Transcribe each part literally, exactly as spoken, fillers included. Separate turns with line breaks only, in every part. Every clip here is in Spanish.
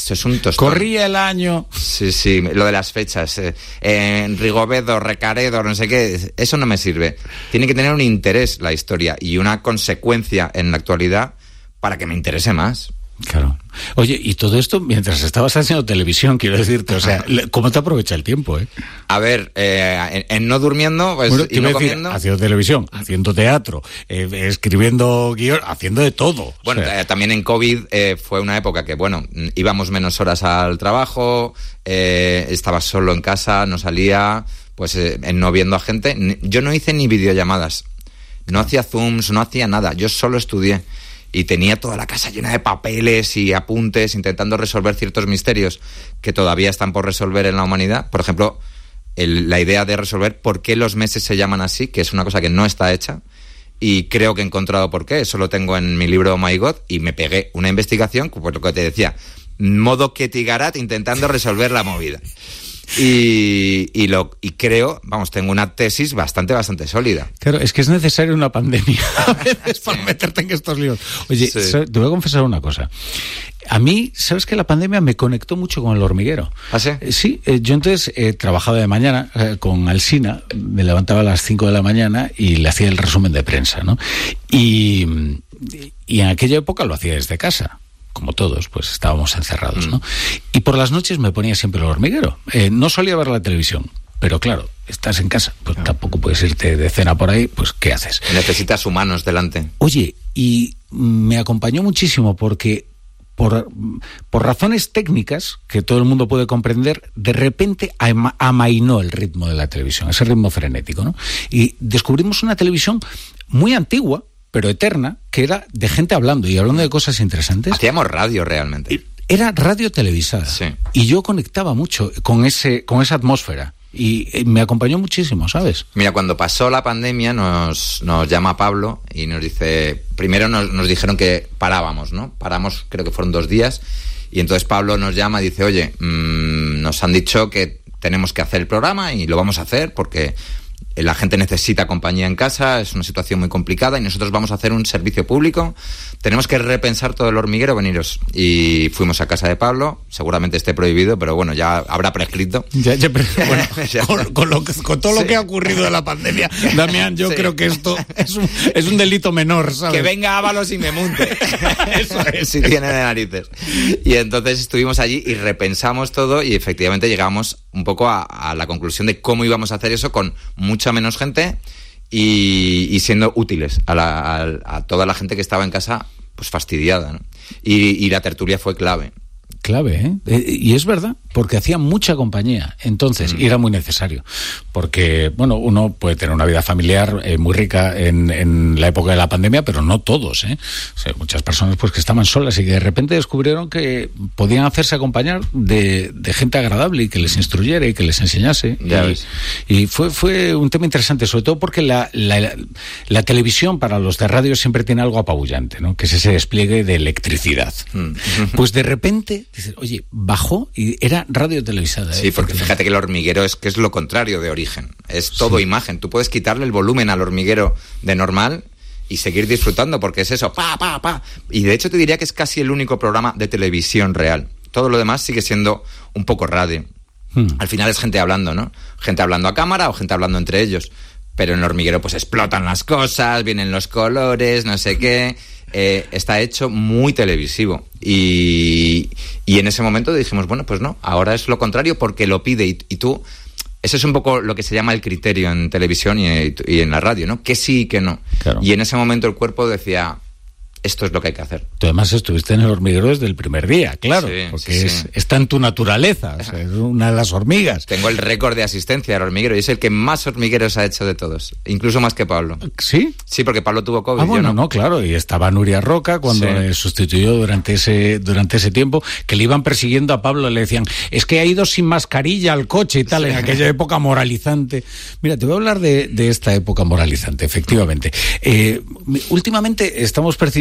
esto es un tostón.
Corría el año.
Sí, sí, lo de las fechas. Eh, en Rigoberto, Recaredo, no sé qué, eso no me sirve. Tiene que tener un interés la historia y una consecuencia en la actualidad para que me interese más.
Claro. Oye, y todo esto mientras estabas haciendo televisión, quiero decirte, o sea, ¿cómo te aprovecha el tiempo, eh?
A ver, eh, en, en no durmiendo, pues,
bueno,
y no
decir,
comiendo...
haciendo televisión, haciendo teatro, eh, escribiendo guión, haciendo de todo.
Bueno,
o sea.
eh, también en COVID eh, fue una época que, bueno, íbamos menos horas al trabajo, eh, estaba solo en casa, no salía, pues eh, no viendo a gente. Yo no hice ni videollamadas, no hacía Zooms, no hacía nada, yo solo estudié. Y tenía toda la casa llena de papeles y apuntes, intentando resolver ciertos misterios que todavía están por resolver en la humanidad. Por ejemplo, el, la idea de resolver por qué los meses se llaman así, que es una cosa que no está hecha, y creo que he encontrado por qué. Eso lo tengo en mi libro My God, y me pegué una investigación, pues lo que te decía, modo Ketty Garat intentando resolver la movida. Y, y lo y creo, vamos, tengo una tesis bastante, bastante sólida.
Claro, es que es necesaria una pandemia a veces para sí. meterte en estos líos. Oye, sí. te voy a confesar una cosa. A mí, ¿sabes que la pandemia me conectó mucho con El Hormiguero?
¿Ah, sí?
Eh, sí, eh, yo entonces eh, trabajaba de mañana eh, con Alsina, me levantaba a las cinco de la mañana y le hacía el resumen de prensa, ¿no? Y, y en aquella época lo hacía desde casa. Como todos, pues estábamos encerrados, ¿no? Y por las noches me ponía siempre El Hormiguero. Eh, no solía ver la televisión, pero claro, estás en casa, pues claro. Tampoco puedes irte de cena por ahí, pues ¿qué haces?
Necesitas humanos delante.
Oye, y me acompañó muchísimo porque por, por razones técnicas que todo el mundo puede comprender, de repente ama, amainó el ritmo de la televisión, ese ritmo frenético, ¿no? Y descubrimos una televisión muy antigua, pero eterna, que era de gente hablando y hablando de cosas interesantes.
Hacíamos radio realmente.
Era radio televisada.
Sí.
Y yo conectaba mucho con ese con esa atmósfera. Y me acompañó muchísimo, ¿sabes?
Mira, cuando pasó la pandemia nos, nos llama Pablo y nos dice... Primero nos, nos dijeron que parábamos, ¿no? Paramos, creo que fueron dos días. Y entonces Pablo nos llama y dice, oye, mmm, nos han dicho que tenemos que hacer el programa y lo vamos a hacer porque... La gente necesita compañía en casa, es una situación muy complicada y nosotros vamos a hacer un servicio público. Tenemos que repensar todo El Hormiguero, veniros. Y fuimos a casa de Pablo, seguramente esté prohibido, pero bueno, ya habrá prescrito.
Ya, ya, pero, bueno, con, con, lo, con todo sí. lo que ha ocurrido de la pandemia, Damián, yo sí. creo que esto es un, es un delito menor, ¿sabes?
Que venga Ábalos y me monte. Eso es. Si tiene de narices. Y entonces estuvimos allí y repensamos todo y efectivamente llegamos un poco a, a la conclusión de cómo íbamos a hacer eso con mucha menos gente y, y siendo útiles a, la, a, a toda la gente que estaba en casa pues fastidiada, ¿no? Y, y la tertulia fue clave.
Clave, ¿eh? Y es verdad, porque hacía mucha compañía entonces, mm. y era muy necesario, porque, bueno, uno puede tener una vida familiar eh, muy rica en, en la época de la pandemia, pero no todos, ¿eh? O sea, muchas personas pues que estaban solas y que de repente descubrieron que podían hacerse acompañar de, de gente agradable y que les instruyera y que les enseñase.
Ya
y,
ves.
y fue, fue un tema interesante, sobre todo porque la, la, la televisión para los de radio siempre tiene algo apabullante, ¿no? Que es ese despliegue de electricidad. Mm. Pues de repente dices, oye, bajó y era radio televisada.
Sí,
¿eh?
porque fíjate que El Hormiguero es que es lo contrario de Origen. Es todo sí. imagen. Tú puedes quitarle el volumen al Hormiguero de normal y seguir disfrutando porque es eso, pa, pa, pa. Y de hecho te diría que es casi el único programa de televisión real. Todo lo demás sigue siendo un poco radio. Hmm. Al final es gente hablando, ¿no? Gente hablando a cámara o gente hablando entre ellos. Pero en El Hormiguero pues explotan las cosas, vienen los colores, no sé qué... Eh, está hecho muy televisivo y, y en ese momento dijimos, bueno, pues no, ahora es lo contrario porque lo pide y, y tú, eso es un poco lo que se llama el criterio en televisión y, y en la radio, ¿no? Que sí y que no. Claro. Y en ese momento el cuerpo decía, esto es lo que hay que hacer.
Tú además estuviste en El Hormiguero desde el primer día, claro, sí, porque sí, es, sí. está en tu naturaleza, o sea, es una de las hormigas.
Tengo el récord de asistencia al hormiguero y es el que más hormigueros ha hecho de todos, incluso más que Pablo.
¿Sí?
Sí, porque Pablo tuvo COVID.
Ah, bueno,
yo no.
no, claro, y estaba Nuria Roca cuando sí. le sustituyó durante ese durante ese tiempo, que le iban persiguiendo a Pablo, le decían, es que ha ido sin mascarilla al coche y tal, sí. en aquella época moralizante. Mira, te voy a hablar de, de esta época moralizante, efectivamente. Eh, últimamente estamos percibiendo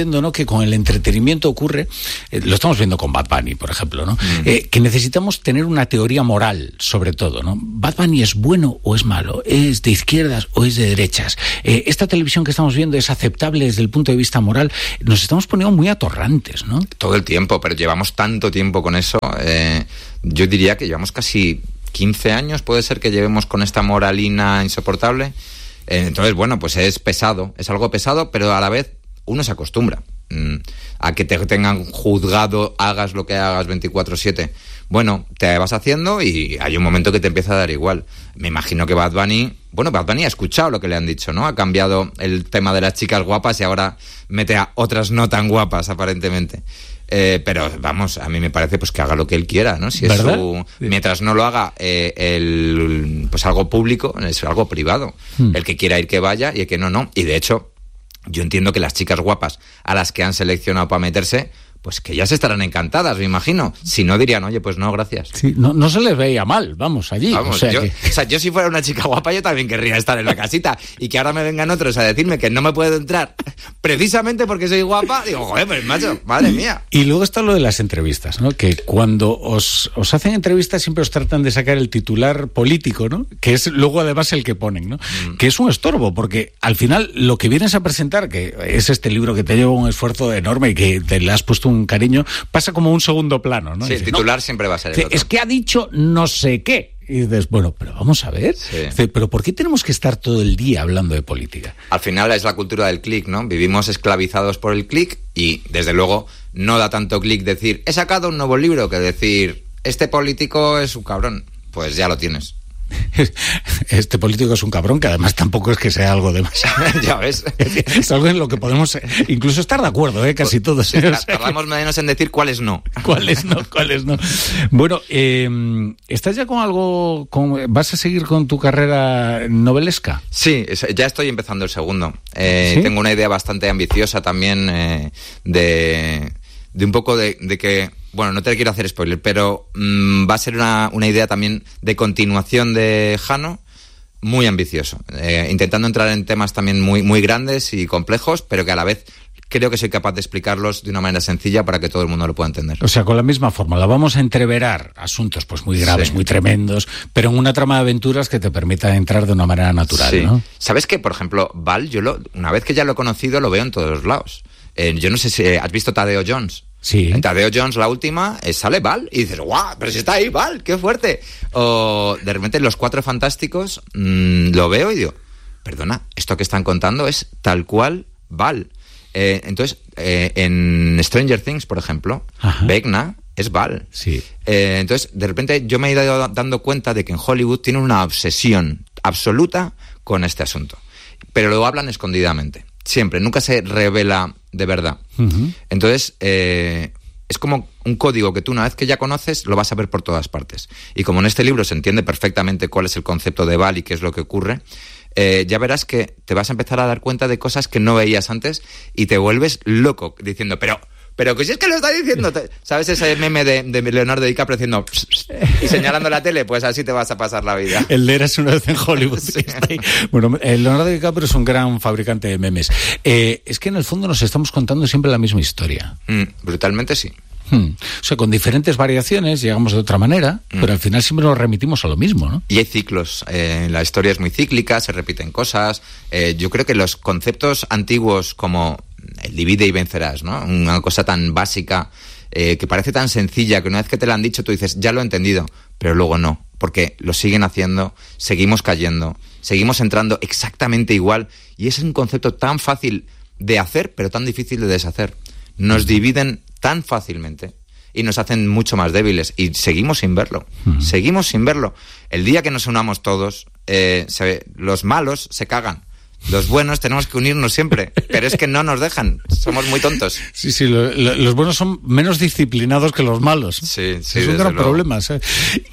viendo, ¿no?, que con el entretenimiento ocurre, eh, lo estamos viendo con Bad Bunny, por ejemplo, ¿no? Mm. Eh, que necesitamos tener una teoría moral, sobre todo, ¿no? ¿Bad Bunny es bueno o es malo? ¿Es de izquierdas o es de derechas? Eh, esta televisión que estamos viendo es aceptable desde el punto de vista moral. Nos estamos poniendo muy atorrantes, ¿no?
Todo el tiempo, pero llevamos tanto tiempo con eso. Eh, yo diría que llevamos casi quince años, puede ser que llevemos con esta moralina insoportable. Eh, entonces, bueno, pues es pesado, es algo pesado, pero a la vez uno se acostumbra mmm, a que te tengan juzgado, hagas lo que hagas veinticuatro siete. Bueno, te vas haciendo y hay un momento que te empieza a dar igual. Me imagino que Bad Bunny... Bueno, Bad Bunny ha escuchado lo que le han dicho, ¿no? Ha cambiado el tema de las chicas guapas y ahora mete a otras no tan guapas, aparentemente. Eh, pero, vamos, a mí me parece pues que haga lo que él quiera, ¿no? Si es su... Mientras no lo haga eh, el, pues algo público, es algo privado. Hmm. El que quiera ir que vaya y el que no, no. Y, de hecho, yo entiendo que las chicas guapas a las que han seleccionado para meterse... pues que ya se estarán encantadas, me imagino. Si no, dirían, oye, pues no, gracias.
Sí, no, no se les veía mal, vamos, allí.
Vamos,
o, sea
yo,
que...
o sea, yo si fuera una chica guapa, yo también querría estar en la casita. Y que ahora me vengan otros a decirme que no me puedo entrar precisamente porque soy guapa, digo, joder, pues macho, madre mía.
Y luego está lo de las entrevistas, ¿no? Que cuando os, os hacen entrevistas siempre os tratan de sacar el titular político, ¿no? Que es luego además el que ponen, ¿no? Mm. Que es un estorbo, porque al final lo que vienes a presentar, que es este libro que te lleva un esfuerzo enorme y que te le has puesto un cariño, pasa como un segundo plano, ¿no?
Sí,
dice,
el titular
no,
siempre va a ser el
dice,
otro.
Es que ha dicho no sé qué. Y dices, bueno, pero vamos a ver.
Sí.
Dice, pero ¿por qué tenemos que estar todo el día hablando de política?
Al final es la cultura del clic, ¿no? Vivimos esclavizados por el clic y, desde luego, no da tanto clic decir, he sacado un nuevo libro, que decir, este político es un cabrón. Pues ya lo tienes.
Este político es un cabrón, que además tampoco es que sea algo de más.
Ya ves.
Es algo en lo que podemos incluso estar de acuerdo, ¿eh? Casi todos.
Sí, o sea, tardamos menos en decir cuáles no.
Cuáles no, cuáles no. Bueno, eh, ¿estás ya con algo? Con, ¿vas a seguir con tu carrera novelesca?
Sí, ya estoy empezando el segundo. Eh,
¿Sí?
Tengo una idea bastante ambiciosa también eh, de, de un poco de, de que... Bueno, no te quiero hacer spoiler, pero mmm, va a ser una, una idea también de continuación de Jano, muy ambicioso, eh, intentando entrar en temas también muy, muy grandes y complejos, pero que a la vez creo que soy capaz de explicarlos de una manera sencilla para que todo el mundo lo pueda entender.
O sea, con la misma fórmula, vamos a entreverar asuntos pues muy graves, sí, muy tremendos, pero en una trama de aventuras que te permita entrar de una manera natural,
sí,
¿no?
¿Sabes que, por ejemplo, Val, yo lo, una vez que ya lo he conocido, lo veo en todos lados? Eh, yo no sé si has visto Tadeo Jones.
Sí.
En Tadeo Jones, la última, eh, sale Val y dices, ¡guau! Pero si está ahí Val, ¡qué fuerte! O de repente Los Cuatro Fantásticos, mmm, lo veo y digo, perdona, esto que están contando es tal cual Val. Eh, entonces, eh, en Stranger Things, por ejemplo, ajá, Vecna es Val.
Sí.
Eh, entonces, de repente yo me he ido dando cuenta de que en Hollywood tienen una obsesión absoluta con este asunto. Pero lo hablan escondidamente. Siempre, nunca se revela de verdad. Uh-huh. Entonces, eh, es como un código que tú, una vez que ya conoces, lo vas a ver por todas partes. Y como en este libro se entiende perfectamente cuál es el concepto de Val y qué es lo que ocurre, eh, ya verás que te vas a empezar a dar cuenta de cosas que no veías antes y te vuelves loco diciendo, pero... Pero que si es que lo está diciendo, ¿sabes ese meme de, de Leonardo DiCaprio haciendo pss, pss, y señalando la tele? Pues así te vas a pasar la vida.
El de Eras una vez en Hollywood. Sí. Bueno, Leonardo DiCaprio es un gran fabricante de memes. Eh, es que en el fondo nos estamos contando siempre la misma historia.
Mm, brutalmente sí.
Hmm. O sea, con diferentes variaciones llegamos de otra manera, mm. pero al final siempre nos remitimos a lo mismo, ¿no?
Y hay ciclos. Eh, la historia es muy cíclica, se repiten cosas. Eh, yo creo que los conceptos antiguos como el divide y vencerás, ¿no? Una cosa tan básica, eh, que parece tan sencilla, que una vez que te la han dicho tú dices, ya lo he entendido, pero luego no, porque lo siguen haciendo, seguimos cayendo, seguimos entrando exactamente igual, y es un concepto tan fácil de hacer, pero tan difícil de deshacer. Nos dividen tan fácilmente y nos hacen mucho más débiles, y seguimos sin verlo, uh-huh. seguimos sin verlo. El día que nos unamos todos, eh, se, los malos se cagan. Los buenos tenemos que unirnos siempre, pero es que no nos dejan, somos muy tontos.
Sí, sí, lo, lo, los buenos son menos disciplinados que los malos.
Sí, sí.
Es un gran
luego.
problema, ¿sabes?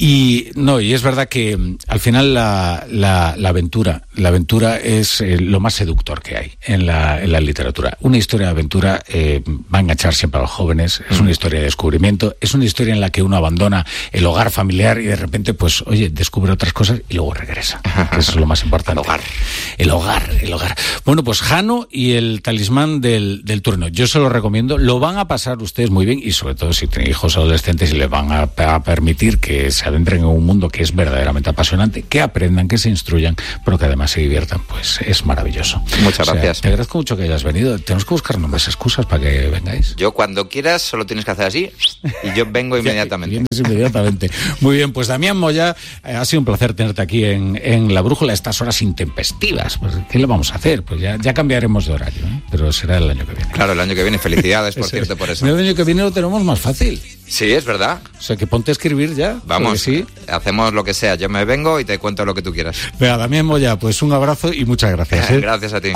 Y no, y es verdad que al final la, la, la aventura, la aventura es eh, lo más seductor que hay en la, en la literatura. Una historia de aventura eh, va a enganchar siempre a los jóvenes, es una historia de descubrimiento, es una historia en la que uno abandona el hogar familiar y de repente, pues, oye, descubre otras cosas y luego regresa. Eso es lo más importante.
El hogar.
El hogar. el hogar. Bueno, pues Jano y el talismán del, del trueno. Yo se lo recomiendo. Lo van a pasar ustedes muy bien y sobre todo si tienen hijos adolescentes y les van a, a permitir que se adentren en un mundo que es verdaderamente apasionante, que aprendan, que se instruyan, pero que además se diviertan. Pues es maravilloso.
Muchas
o sea,
gracias.
Te agradezco mucho que hayas venido. Tenemos que buscar nombres, excusas para que vengáis.
Yo cuando quieras solo tienes que hacer así y yo vengo inmediatamente.
Vienes inmediatamente. Muy bien, pues Damián Moya, eh, ha sido un placer tenerte aquí en, en La Brújula, estas horas intempestivas. Pues, ¿qué le vamos a hacer? Pues ya, ya cambiaremos de horario, ¿eh? Pero será el año que viene.
Claro, el año que viene. Felicidades, por cierto, por eso.
El año que viene lo tenemos más fácil.
Sí, es verdad.
O sea, que ponte a escribir ya.
Vamos,
sí.
Hacemos lo que sea. Yo me vengo y te cuento lo que tú quieras.
Venga, Damián Moya, pues un abrazo y muchas gracias. ¿eh?
Gracias a ti.